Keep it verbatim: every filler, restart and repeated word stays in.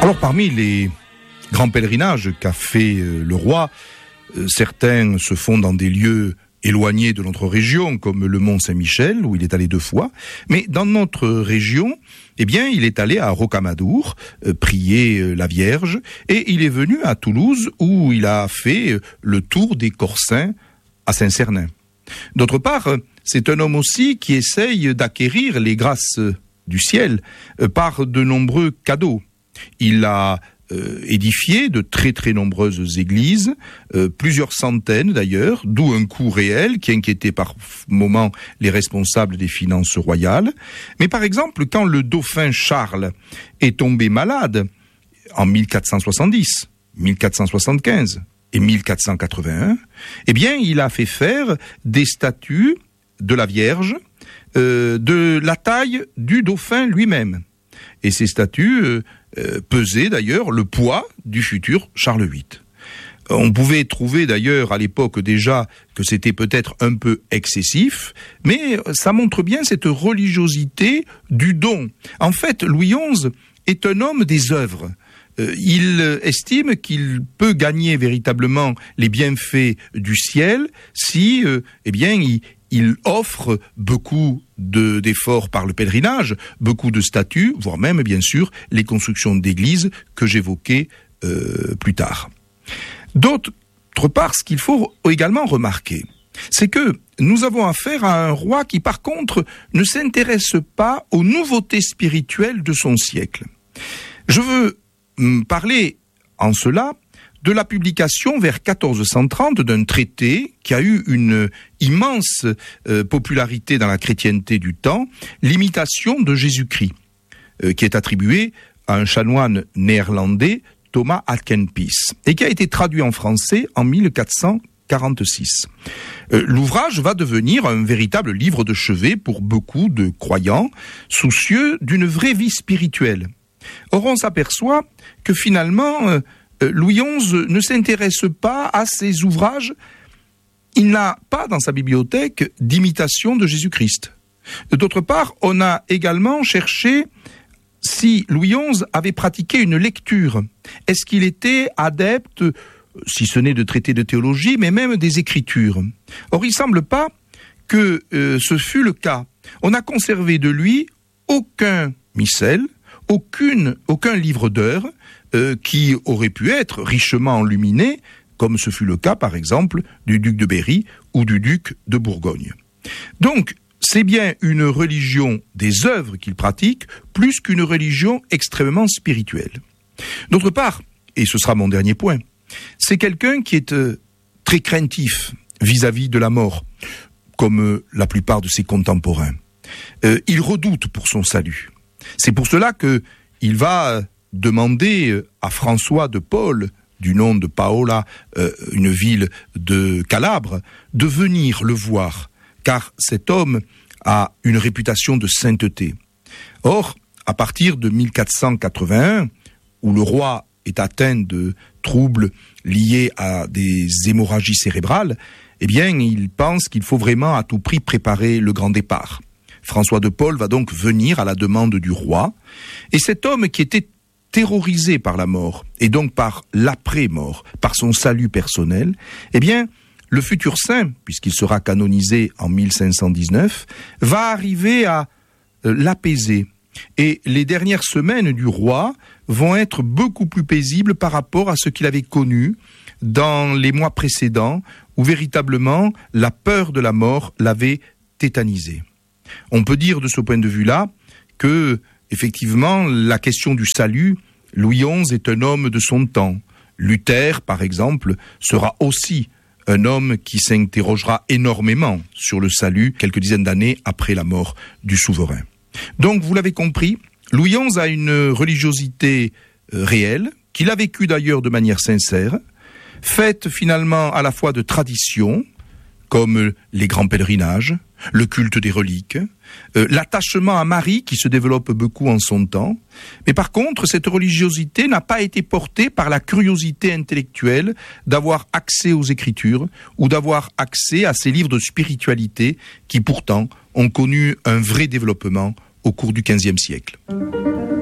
Alors parmi les grands pèlerinages qu'a fait euh, le roi, euh, certains se font dans des lieux éloignés de notre région, comme le Mont Saint-Michel, où il est allé deux fois. Mais dans notre région, eh bien, il est allé à Rocamadour, euh, prier euh, la Vierge, et il est venu à Toulouse, où il a fait euh, le tour des Corsins à Saint-Cernin. D'autre part, euh, c'est un homme aussi qui essaye d'acquérir les grâces euh, du ciel euh, par de nombreux cadeaux. Il a euh, édifié de très très nombreuses églises, euh, plusieurs centaines d'ailleurs, d'où un coût réel qui inquiétait par moments les responsables des finances royales. Mais par exemple, quand le dauphin Charles est tombé malade en mille quatre cent soixante-dix, mille quatre cent soixante-quinze et mille quatre cent quatre-vingt-un, eh bien, il a fait faire des statues de la Vierge euh, de la taille du dauphin lui-même. Et ces statues euh, euh, pesaient d'ailleurs le poids du futur Charles huit. On pouvait trouver d'ailleurs à l'époque déjà que c'était peut-être un peu excessif, mais ça montre bien cette religiosité du don. En fait, Louis onze est un homme des œuvres. Euh, il estime qu'il peut gagner véritablement les bienfaits du ciel si, euh, eh bien, il, il offre beaucoup de, d'efforts par le pèlerinage, beaucoup de statues, voire même, bien sûr, les constructions d'églises que j'évoquais euh, plus tard. D'autre part, ce qu'il faut également remarquer, c'est que nous avons affaire à un roi qui, par contre, ne s'intéresse pas aux nouveautés spirituelles de son siècle. Je veux parler en cela de la publication vers quatorze cent trente d'un traité qui a eu une immense euh, popularité dans la chrétienté du temps, l'Imitation de Jésus-Christ, euh, qui est attribué à un chanoine néerlandais, Thomas à Kempis, et qui a été traduit en français en mille quatre cent quarante-six. Euh, l'ouvrage va devenir un véritable livre de chevet pour beaucoup de croyants soucieux d'une vraie vie spirituelle. Or, on s'aperçoit que finalement, euh, Louis onze ne s'intéresse pas à ces ouvrages. Il n'a pas dans sa bibliothèque d'imitation de Jésus-Christ. D'autre part, on a également cherché si Louis onze avait pratiqué une lecture. Est-ce qu'il était adepte, si ce n'est de traités de théologie, mais même des Écritures? Or, il ne semble pas que euh, ce fût le cas. On n'a conservé de lui aucun missel, aucune, aucun livre d'heures euh, qui aurait pu être richement enluminé, comme ce fut le cas, par exemple, du duc de Berry ou du duc de Bourgogne. Donc, c'est bien une religion des œuvres qu'il pratique, plus qu'une religion extrêmement spirituelle. D'autre part, et ce sera mon dernier point, c'est quelqu'un qui est euh, très craintif vis-à-vis de la mort, comme euh, la plupart de ses contemporains. Euh, il redoute pour son salut. C'est pour cela qu'il va demander à François de Paule, du nom de Paola, euh, une ville de Calabre, de venir le voir, car cet homme a une réputation de sainteté. Or, à partir de mille quatre cent quatre-vingt-un, où le roi est atteint de troubles liés à des hémorragies cérébrales, eh bien, il pense qu'il faut vraiment à tout prix préparer le grand départ. François de Paule va donc venir à la demande du roi, et cet homme qui était terrorisé par la mort, et donc par l'après-mort, par son salut personnel, eh bien, le futur saint, puisqu'il sera canonisé en mille cinq cent dix-neuf, va arriver à l'apaiser. Et les dernières semaines du roi vont être beaucoup plus paisibles par rapport à ce qu'il avait connu dans les mois précédents, où véritablement la peur de la mort l'avait tétanisé. On peut dire de ce point de vue-là que, effectivement, la question du salut, Louis onze est un homme de son temps. Luther, par exemple, sera aussi un homme qui s'interrogera énormément sur le salut quelques dizaines d'années après la mort du souverain. Donc, vous l'avez compris, Louis onze a une religiosité euh, réelle, qu'il a vécue d'ailleurs de manière sincère, faite finalement à la fois de traditions, comme les grands pèlerinages, le culte des reliques, euh, l'attachement à Marie qui se développe beaucoup en son temps. Mais par contre, cette religiosité n'a pas été portée par la curiosité intellectuelle d'avoir accès aux Écritures ou d'avoir accès à ces livres de spiritualité qui pourtant ont connu un vrai développement au cours du quinzième siècle.